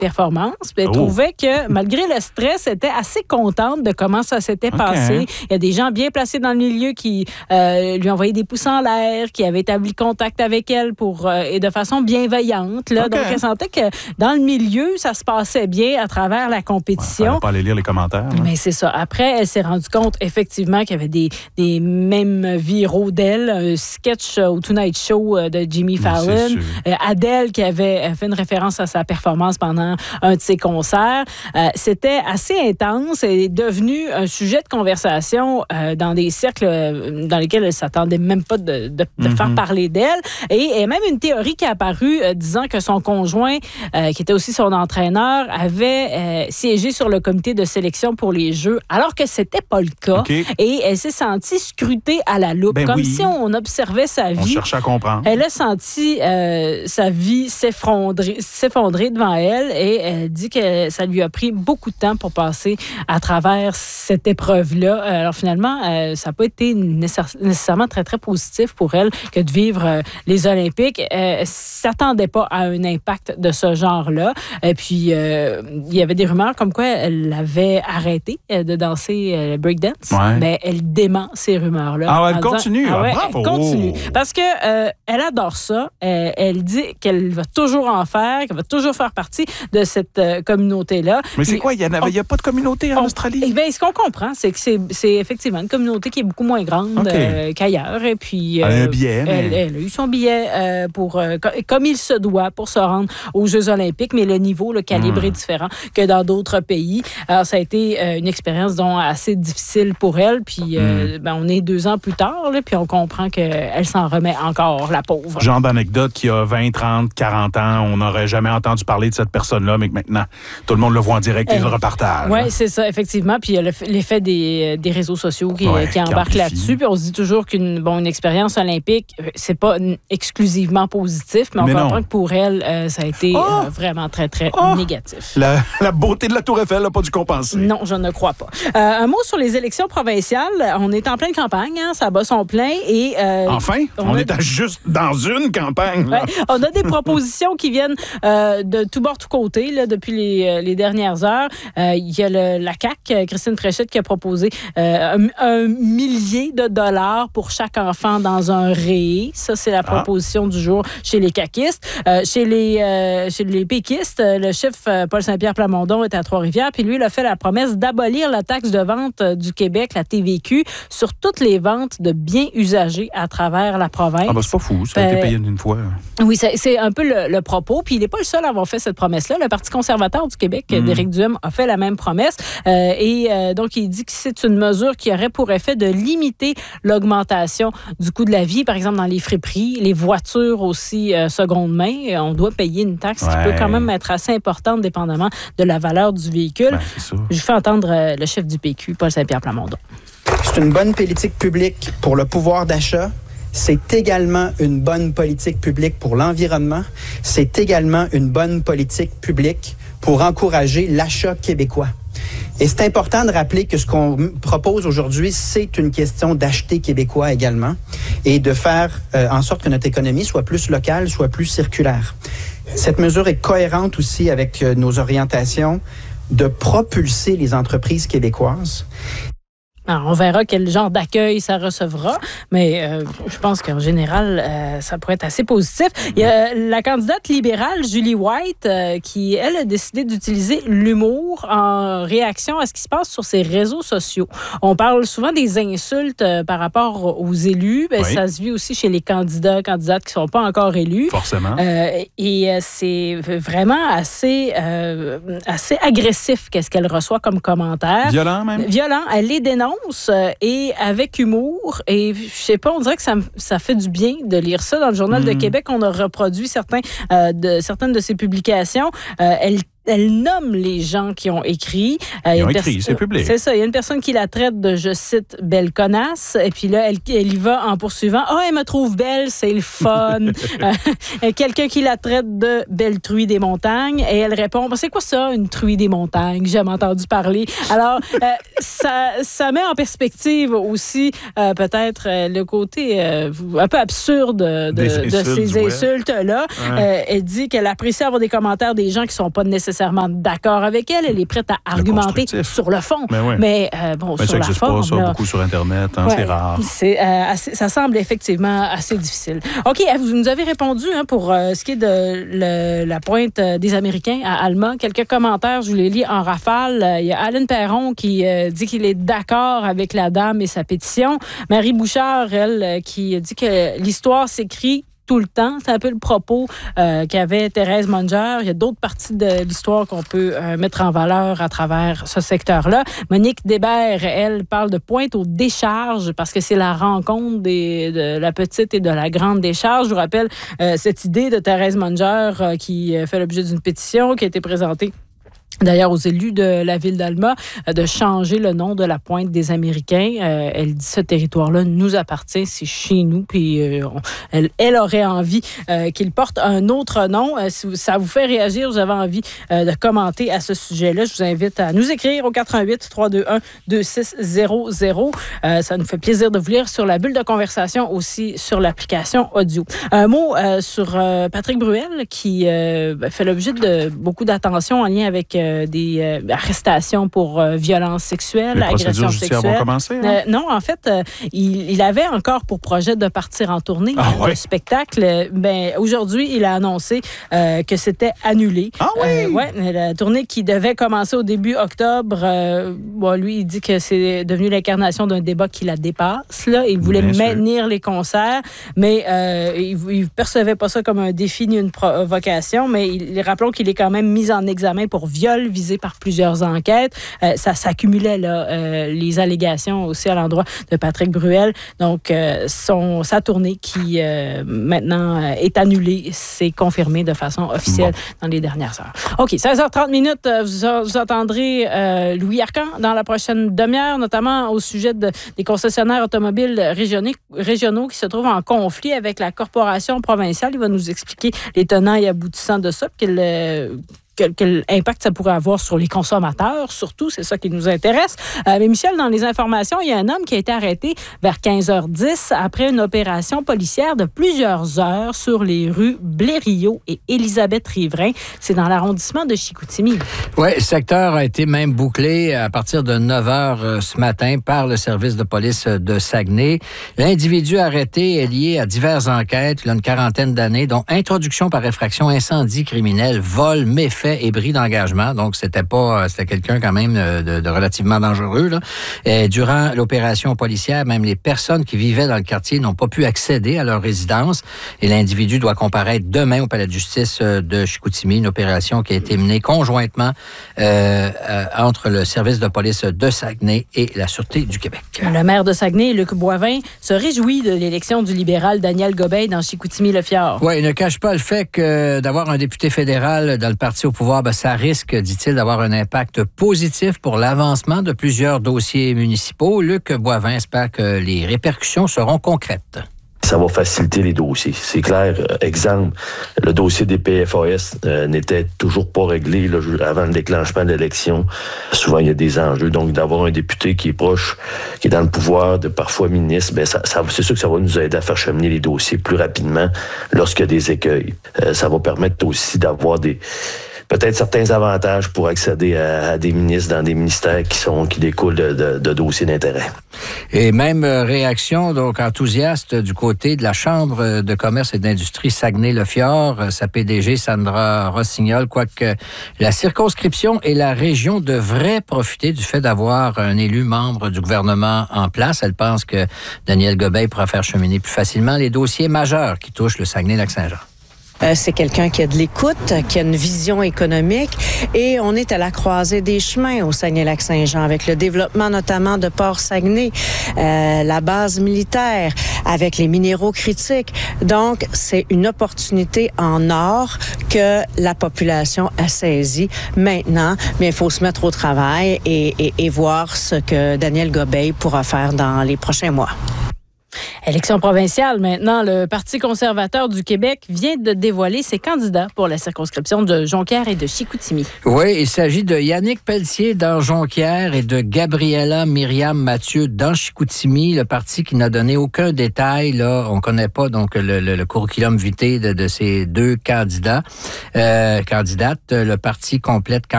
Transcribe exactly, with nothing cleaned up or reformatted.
performance. Puis elle Oh. trouvait que, malgré le stress, elle était assez contente de comment ça s'était OK. passé. Il y a des gens bien placés dans le milieu qui euh, lui envoyaient des pouces en l'air, qui avaient établi contact avec elle pour, euh, et de façon bienveillante. Là. OK. Donc, elle sentait que dans le milieu, ça se passait bien à travers la Ouais, compétition. fallait pas aller lire les commentaires. là. Mais c'est ça. Après, elle s'est rendue compte, effectivement, qu'il y avait des, des mêmes viraux d'elle. Un sketch au Tonight Show euh, de Jimmy Mais c'est Fallon. sûr. Euh, Adele, qui avait euh, fait une référence à sa performance pendant un de ses concerts. Euh, c'était assez intense et est devenu un sujet de conversation euh, dans des cercles euh, dans lesquels elle ne s'attendait même pas de, de, de Mm-hmm. faire parler d'elle. Et il y a même une théorie qui est apparue euh, disant que son conjoint, euh, qui était aussi son entraîneur, avait euh, siégé sur le comité de sélection pour les Jeux, alors que c'était pas le cas. OK. Et elle s'est sentie scrutée à la loupe, Ben comme oui. si on observait sa On vie. cherche à comprendre. Elle a senti euh, sa vie s'effondrer, s'effondrer devant elle et elle dit que ça lui a pris beaucoup de temps pour passer à travers cette épreuve-là. Alors finalement, euh, ça n'a pas été nécess- nécessairement très, très positif pour elle que de vivre euh, les Olympiques. Euh, elle ne s'attendait pas à un impact de ce genre-là. Et puis, euh, il y avait des rumeurs comme quoi elle avait arrêté euh, de danser euh, breakdance, Ouais. mais elle dément ces rumeurs-là. Ah ouais, elle en disant- continue. Ah Ah, ouais, bravo. elle continue. Parce que euh, elle adore ça. Euh, elle dit qu'elle va toujours en faire, qu'elle va toujours faire partie de cette euh, communauté-là. Mais c'est Puis, quoi? Il n'y a pas de communauté en on- Australie? Eh bien, ce qu'on comprend, c'est que c'est, c'est effectivement une communauté qui est beaucoup moins grande OK. euh, qu'ailleurs. Et puis, Elle a euh, un billet, mais- elle, elle a eu son billet euh, pour, euh, co- comme il se doit pour se rendre aux Jeux olympiques, mais le niveau, le calibre Hmm. est différent que dans d'autres pays. Alors, ça a été euh, une expérience donc, assez difficile pour elle. Puis, euh, ben, on est deux ans plus tard, là, puis on comprend qu'elle s'en remet encore, la pauvre. Genre d'anecdote qui a vingt, trente, quarante ans, on n'aurait jamais entendu parler de cette personne-là, mais que maintenant, tout le monde le voit en direct et Euh, le repartage. Oui, c'est ça, effectivement. Puis il y a le f- l'effet des, des réseaux sociaux qui, Ouais, qui qui embarquent amplifie. là-dessus. Puis on se dit toujours qu'une bon, une expérience olympique, euh, c'est pas n- exclusivement positif, mais on Mais non. comprend que pour elle, euh, ça a été Oh! euh, vraiment très, très Oh! négatif. La, la beauté de la Tour Eiffel n'a pas dû compenser. Non, je ne crois pas. Euh, un mot sur les élections provinciales. On est en pleine campagne, hein, ça bat son plein. Et, euh, Enfin, on, on a- est à juste dans une campagne. là. Ouais, on a des propositions qui viennent euh, de tout bord, tout côté là, depuis les, euh, les dernières heures. Euh, Il y a le, la C A Q, euh, Christine Fréchette, qui a proposé euh, un, un millier de dollars pour chaque enfant dans un ré. Ça, c'est la proposition du jour chez les caquistes. Euh, chez, les, euh, chez les péquistes, euh, le chef euh, Paul Saint-Pierre Plamondon est à Trois-Rivières, puis lui, il a fait la promesse d'abolir la taxe de vente euh, du Québec, la T V Q, sur toutes les ventes de biens usagés à travers la province. Ah, ben, c'est pas fou, ça a Ben, été payé une fois. Oui, c'est, c'est un peu le, le propos. Puis il n'est pas le seul à avoir fait cette promesse-là. Le Parti conservateur du Québec, Mm. d'Éric Duhem, a fait la même promesse. Euh, et euh, donc, il dit que c'est une mesure qui aurait pour effet de limiter l'augmentation du coût de la vie. Par exemple, dans les friperies, les voitures aussi euh, seconde main, euh, on doit payer une taxe qui Ouais. peut quand même être assez importante dépendamment de la valeur du véhicule. Ben, c'est ça. Je fais entendre euh, le chef du P Q, Paul Saint-Pierre Plamondon. C'est une bonne politique publique pour le pouvoir d'achat. C'est également une bonne politique publique pour l'environnement. C'est également une bonne politique publique pour encourager l'achat québécois. Et c'est important de rappeler que ce qu'on m- propose aujourd'hui, c'est une question d'acheter québécois également et de faire euh, en sorte que notre économie soit plus locale, soit plus circulaire. Cette mesure est cohérente aussi avec euh, nos orientations de propulser les entreprises québécoises. Alors, on verra quel genre d'accueil ça recevra, mais euh, je pense qu'en général, euh, ça pourrait être assez positif. Il y a la candidate libérale, Julie White, euh, qui, elle, a décidé d'utiliser l'humour en réaction à ce qui se passe sur ses réseaux sociaux. On parle souvent des insultes euh, par rapport aux élus. Ben, Oui. Ça se vit aussi chez les candidats, candidates qui ne sont pas encore élus. Forcément. Euh, et euh, c'est vraiment assez, euh, assez agressif qu'est-ce qu'elle reçoit comme commentaire. Violent, même. Violent, elle les dénonce euh, et avec humour. Et je sais pas, on dirait que ça, me- ça fait du bien de lire ça. Dans le Journal de Québec, on a reproduit certains, euh, de, certaines de ses publications. Euh, elle Elle nomme les gens qui ont écrit. Euh, il y a Ils ont une écrit, perso- c'est public. C'est ça. Il y a une personne qui la traite de, je cite, belle connasse. Et puis là, elle, elle y va en poursuivant. Ah, oh, elle me trouve belle, c'est le fun. euh, quelqu'un qui la traite de belle truie des montagnes. Et elle répond, c'est quoi ça, une truie des montagnes? J'ai jamais entendu parler. Alors, euh, ça, ça met en perspective aussi euh, peut-être euh, le côté euh, un peu absurde de, Des de insultes ces du web. insultes-là. Ouais. Euh, elle dit qu'elle apprécie avoir des commentaires des gens qui sont pas nécessairement nécessairement d'accord avec elle. Elle est prête à argumenter sur le fond. Mais, oui. Mais euh, bon, Mais sur la forme... pas, ça, là, beaucoup sur Internet, hein, ouais, c'est rare. C'est, euh, assez, ça semble effectivement assez difficile. OK, vous nous avez répondu hein, pour euh, ce qui est de le, la pointe des Américains à Alma. Quelques commentaires, je vous les lis en rafale. Il y a Alan Perron qui euh, dit qu'il est d'accord avec la dame et sa pétition. Marie Bouchard, elle, qui dit que l'histoire s'écrit tout le temps. C'est un peu le propos euh, qu'avait Thérèse Munger. Il y a d'autres parties de l'histoire qu'on peut euh, mettre en valeur à travers ce secteur-là. Monique Débert, elle, parle de pointe aux décharges parce que c'est la rencontre des, de la petite et de la grande décharge. Je vous rappelle euh, cette idée de Thérèse Munger euh, qui fait l'objet d'une pétition qui a été présentée d'ailleurs aux élus de la ville d'Alma, euh, de changer le nom de la pointe des Américains. Euh, elle dit ce territoire-là nous appartient, c'est chez nous, puis euh, on, elle, elle aurait envie euh, qu'il porte un autre nom. Euh, si ça vous fait réagir, vous avez envie euh, de commenter à ce sujet-là, je vous invite à nous écrire au quatre un huit, trois deux un, deux six zéro zéro. Euh, ça nous fait plaisir de vous lire sur la bulle de conversation, aussi sur l'application audio. Un mot euh, sur euh, Patrick Bruel, qui euh, fait l'objet de beaucoup d'attention en lien avec euh, des euh, arrestations pour euh, violences sexuelles, les agressions sexuelles. Vont commencer, hein? euh, non, en fait, euh, il, il avait encore pour projet de partir en tournée ah, de ouais. spectacle. Ben, aujourd'hui, il a annoncé euh, que c'était annulé. Ah oui? Euh, ouais, la tournée qui devait commencer au début octobre, euh, bon, lui, il dit que c'est devenu l'incarnation d'un débat qui la dépasse. Là. Il voulait Bien maintenir sûr. les concerts, mais euh, il ne percevait pas ça comme un défi ni une provocation, mais il, rappelons qu'il est quand même mis en examen pour viol visé par plusieurs enquêtes. Euh, ça s'accumulait, là, euh, les allégations aussi à l'endroit de Patrick Bruel. Donc, euh, son, sa tournée qui, euh, maintenant, euh, est annulée, c'est confirmé de façon officielle bon. dans les dernières heures. OK, seize heures trente minutes, vous, vous entendrez euh, Louis Arcan dans la prochaine demi-heure, notamment au sujet de, des concessionnaires automobiles régionaux, régionaux qui se trouvent en conflit avec la corporation provinciale. Il va nous expliquer les tenants et aboutissants de ça, quel euh, Quel, quel impact ça pourrait avoir sur les consommateurs, surtout, c'est ça qui nous intéresse. Euh, mais Michel, dans les informations, il y a un homme qui a été arrêté vers quinze heures dix après une opération policière de plusieurs heures sur les rues Blériot et Élisabeth-Riverain. C'est dans l'arrondissement de Chicoutimi. Oui, le secteur a été même bouclé à partir de neuf heures ce matin par le service de police de Saguenay. L'individu arrêté est lié à diverses enquêtes. Il a une quarantaine d'années, dont introduction par effraction, incendie criminel, vol, méfait et bris d'engagement. Donc, c'était pas, c'était quelqu'un quand même de, de relativement dangereux, là. Et durant l'opération policière, même les personnes qui vivaient dans le quartier n'ont pas pu accéder à leur résidence et l'individu doit comparaître demain au palais de justice de Chicoutimi, une opération qui a été menée conjointement euh, euh, entre le service de police de Saguenay et la Sûreté du Québec. Le maire de Saguenay, Luc Boivin, se réjouit de l'élection du libéral Daniel Gobeil dans Chicoutimi-Le-Fjord. Oui, il ne cache pas le fait que d'avoir un député fédéral dans le parti au pouvoir, ben, ça risque, dit-il, d'avoir un impact positif pour l'avancement de plusieurs dossiers municipaux. Luc Boivin espère que les répercussions seront concrètes. Ça va faciliter les dossiers. C'est clair. Euh, exemple, le dossier des P F A S euh, n'était toujours pas réglé là, avant le déclenchement de l'élection. Souvent, il y a des enjeux. Donc, d'avoir un député qui est proche, qui est dans le pouvoir, de parfois ministre, ben ça, ça, c'est sûr que ça va nous aider à faire cheminer les dossiers plus rapidement lorsqu'il y a des écueils. Euh, ça va permettre aussi d'avoir des peut-être certains avantages pour accéder à, à des ministres dans des ministères qui sont qui découlent de, de, de dossiers d'intérêt. Et même réaction donc enthousiaste du côté de la Chambre de commerce et d'industrie Saguenay-Le-Fjord, sa P D G Sandra Rossignol, quoique la circonscription et la région devraient profiter du fait d'avoir un élu membre du gouvernement en place. Elle pense que Daniel Gobeil pourra faire cheminer plus facilement les dossiers majeurs qui touchent le Saguenay-Lac-Saint-Jean. Euh, c'est quelqu'un qui a de l'écoute, qui a une vision économique et on est à la croisée des chemins au Saguenay-Lac-Saint-Jean avec le développement notamment de Port-Saguenay, euh, la base militaire, avec les minéraux critiques. Donc, c'est une opportunité en or que la population a saisie maintenant, mais il faut se mettre au travail et, et, et voir ce que Daniel Gobeil pourra faire dans les prochains mois. Élection provinciale maintenant. Le Parti conservateur du Québec vient de dévoiler ses candidats pour la circonscription de Jonquière et de Chicoutimi. Oui, il s'agit de Yannick Pelletier dans Jonquière et de Gabriela Myriam Mathieu dans Chicoutimi. Le parti qui n'a donné aucun détail. Là, on ne connaît pas donc le, le, le curriculum vitae de, de ces deux candidats, euh, candidates. Le parti complète quand